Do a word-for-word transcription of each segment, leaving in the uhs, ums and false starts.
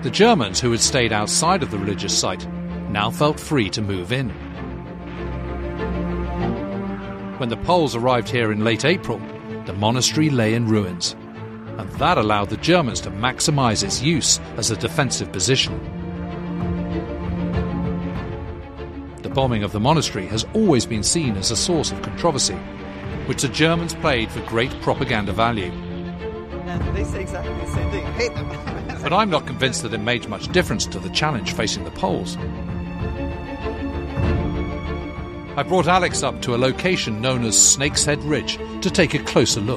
The Germans, who had stayed outside of the religious site, now felt free to move in. When the Poles arrived here in late April, the monastery lay in ruins, and that allowed the Germans to maximise its use as a defensive position. The bombing of the monastery has always been seen as a source of controversy, which the Germans played for great propaganda value. And they say exactly the same thing. I hate them. But I'm not convinced that it made much difference to the challenge facing the Poles. I brought Alex up to a location known as Snake's Head Ridge to take a closer look.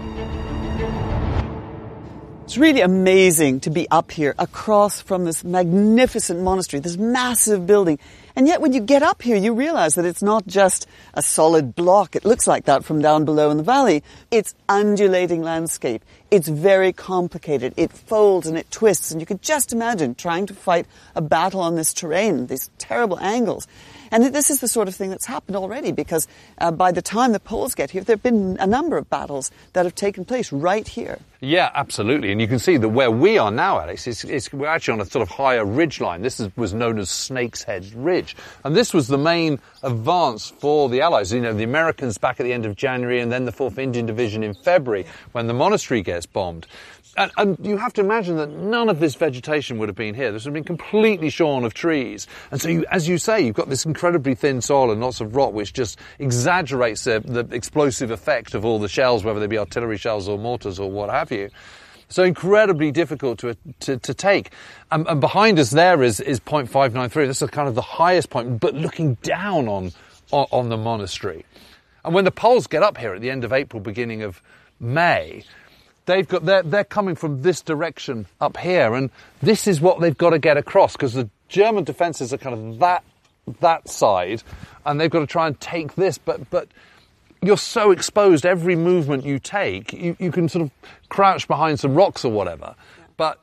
It's really amazing to be up here across from this magnificent monastery, this massive building. And yet when you get up here, you realize that it's not just a solid block. It looks like that from down below in the valley. It's undulating landscape. It's very complicated. It folds and it twists. And you could just imagine trying to fight a battle on this terrain, these terrible angles. And this is the sort of thing that's happened already, because uh, by the time the Poles get here, there have been a number of battles that have taken place right here. Yeah, absolutely. And you can see that where we are now, Alex, is, is we're actually on a sort of higher ridge line. This is, was known as Snake's Head Ridge. And this was the main advance for the Allies. You know, the Americans back at the end of January, and then the fourth Indian Division in February, when the monastery gets bombed. And, and you have to imagine that none of this vegetation would have been here. This would have been completely shorn of trees. And so, you, as you say, you've got this incredibly thin soil and lots of rock, which just exaggerates the, the explosive effect of all the shells, whether they be artillery shells or mortars or what have you. So incredibly difficult to to, to take. And, and behind us there is, is point five nine three. This is kind of the highest point, but looking down on, on, on the monastery. And when the Poles get up here at the end of April, beginning of May, They've got, they're, they're coming from this direction up here, and this is what they've got to get across, because the German defences are kind of that that side, and they've got to try and take this, but but you're so exposed, every movement you take, you, you can sort of crouch behind some rocks or whatever, yeah. But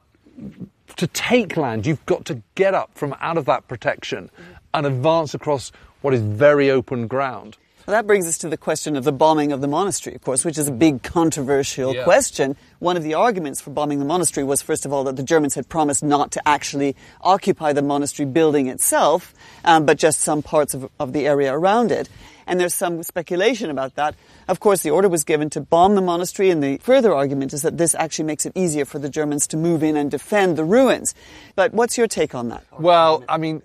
to take land, you've got to get up from out of that protection mm-hmm. and advance across what is very open ground. Well, that brings us to the question of the bombing of the monastery, of course, which is a big controversial yeah. question. One of the arguments for bombing the monastery was, first of all, that the Germans had promised not to actually occupy the monastery building itself, um, but just some parts of, of the area around it. And there's some speculation about that. Of course, the order was given to bomb the monastery, and the further argument is that this actually makes it easier for the Germans to move in and defend the ruins. But what's your take on that? Well, I mean,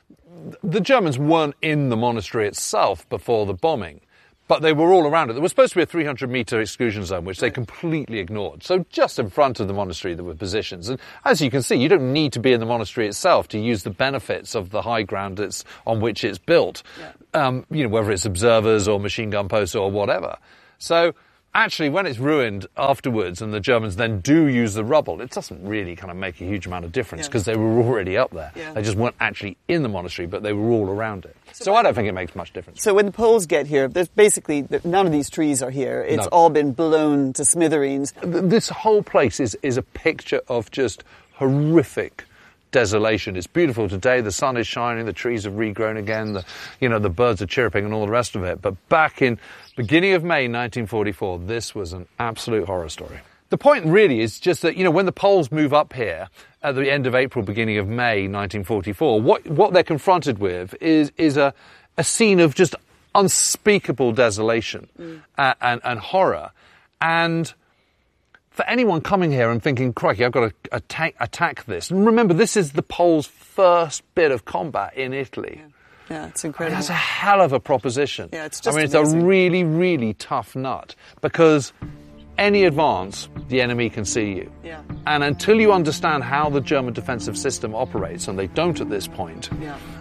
the Germans weren't in the monastery itself before the bombing, but they were all around it. There was supposed to be a three hundred metre exclusion zone, which they completely ignored. So just in front of the monastery there were positions. And as you can see, you don't need to be in the monastery itself to use the benefits of the high ground it's, on which it's built, yeah. um, you know, whether it's observers or machine gun posts or whatever. So actually, when it's ruined afterwards and the Germans then do use the rubble, it doesn't really kind of make a huge amount of difference because yeah. they were already up there. Yeah. They just weren't actually in the monastery, but they were all around it. So, so I don't think it makes much difference. So when the Poles get here, there's basically, none of these trees are here. It's no. all been blown to smithereens. This whole place is, is a picture of just horrific desolation. It's beautiful today. The sun is shining. The trees have regrown again. The, you know, the birds are chirping and all the rest of it. But back in beginning of May nineteen forty-four, this was an absolute horror story. The point really is just that, you know, when the Poles move up here at the end of April, beginning of May nineteen forty-four, what what they're confronted with is is a a scene of just unspeakable desolation mm. and, and, and horror. And for anyone coming here and thinking, crikey, I've got to attack, attack this. And remember, this is the Poles' first bit of combat in Italy. Yeah, yeah it's incredible. That's a hell of a proposition. Yeah, it's just I mean, amazing. It's a really, really tough nut because any advance, the enemy can see you. Yeah. And until you understand how the German defensive system operates, and they don't at this point, yeah.